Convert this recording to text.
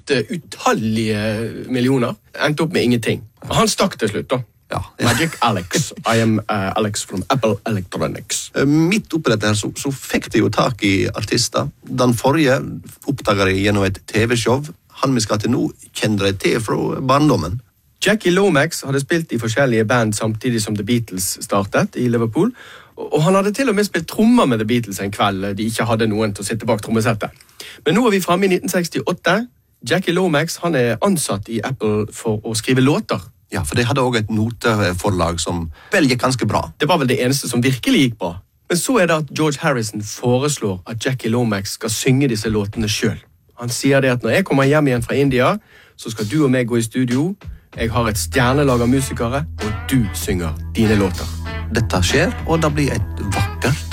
kjøpte utallige millioner, endte opp med ingenting. Han stakk til slutt da. Ja. Magic Alex. I am Alex from Apple Electronics. Midt oppi dette her, så fikk de jo tak i artister. Den forrige oppdaget de gjennom et TV-show. Han vi skal til nå kjenner de til fra barndommen. Jackie Lomax hadde spilt i forskjellige band samtidig som The Beatles startet i Liverpool, og han hadde til og med spilt trommer med The Beatles en kveld de ikke hadde noen til å sitte bak trommesettet. Men nå er vi fremme i 1968. Jackie Lomax han er ansatt i Apple for å skrive låter. Ja, for de hadde også et noteforlag som vel gikk ganske bra. Det var vel det eneste som virkelig gikk bra. Men så er det at George Harrison foreslår at Jackie Lomax skal synge disse låtene selv. Han sier det at når jeg kommer hjem igjen fra India, så skal du og meg gå i studio. Jeg har et stjernelag av musikere, og du synger dine låter. Dette skjer, og det blir et vakkert